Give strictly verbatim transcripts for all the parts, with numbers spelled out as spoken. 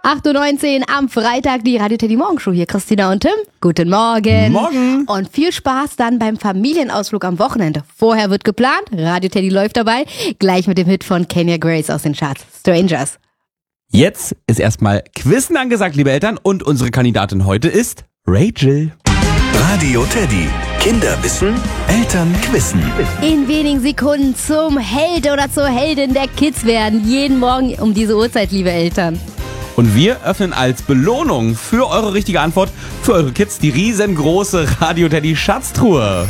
acht Uhr neunzehn am Freitag die Radio Teddy Morgenshow. Hier Christina und Tim. Guten Morgen. Morgen. Und viel Spaß dann beim Familienausflug am Wochenende. Vorher wird geplant, Radio Teddy läuft dabei, gleich mit dem Hit von Kenya Grace aus den Charts, Strangers. Jetzt ist erstmal Quizzen angesagt, liebe Eltern. Und unsere Kandidatin heute ist Rachel. Radio Teddy. Kinder wissen, Eltern quizzen. In wenigen Sekunden zum Held oder zur Heldin der Kids werden. Jeden Morgen um diese Uhrzeit, liebe Eltern. Und wir öffnen als Belohnung für eure richtige Antwort, für eure Kids, die riesengroße Radio Teddy Schatztruhe.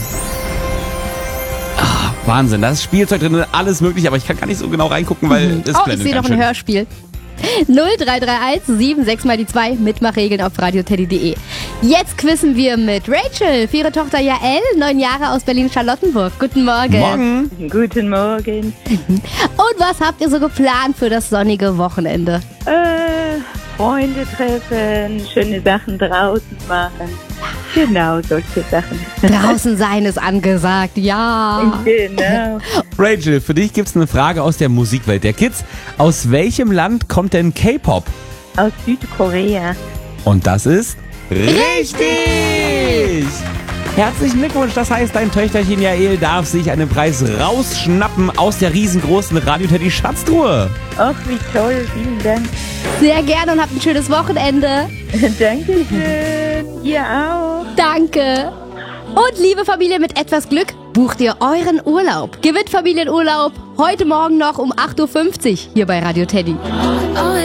Ah, Wahnsinn, da ist Spielzeug drin, alles mögliche, aber ich kann gar nicht so genau reingucken, weil Mhm. es Oh, ich blendet sehe noch ganz ein schön. Hörspiel. null drei drei eins sieben sechs mal die zwei Mitmachregeln auf radioteddy punkt de. Jetzt quizzen wir mit Rachel für ihre Tochter Jael, neun Jahre aus Berlin-Charlottenburg. Guten Morgen. Morgen. Guten Morgen. Und was habt ihr so geplant für das sonnige Wochenende? Äh, Freunde treffen, schöne Sachen draußen machen. Genau, solche Sachen. Draußen sein ist angesagt, ja. Genau. Rachel, für dich gibt's eine Frage aus der Musikwelt der Kids. Aus welchem Land kommt denn K-Pop? Aus Südkorea. Und das ist richtig! Herzlichen Glückwunsch, das heißt, dein Töchterchen Jael darf sich einen Preis rausschnappen aus der riesengroßen Radio Teddy Schatztruhe. Ach, wie toll, vielen Dank. Sehr gerne und habt ein schönes Wochenende. Dankeschön. Ihr auch. Danke. Und liebe Familie, mit etwas Glück bucht ihr euren Urlaub. Gewinnt Familienurlaub heute Morgen noch um acht Uhr fünfzig hier bei Radio Teddy.